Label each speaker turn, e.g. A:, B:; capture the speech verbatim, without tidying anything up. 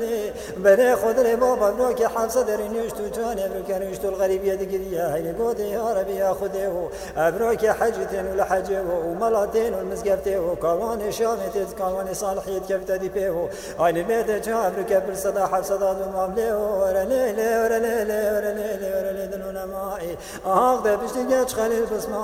A: بني خضر بابا بنوك حفصة درينيش توتاني أبروك نيشتو الغريب يدقري يا هيني قودي يا ربي يا خذيه أبروك حجتين ولا حجه وملاتين والمزقفتيه وكواني شامتين كواني صالحيت كفتا دي بيه هيني بيت جابرك بالصدا حفصة دادو مامليه ورا ليلي ورا ليلي ورا ليلي ورا ليلي دلونا مائي أغدى بشتي خليل بسمع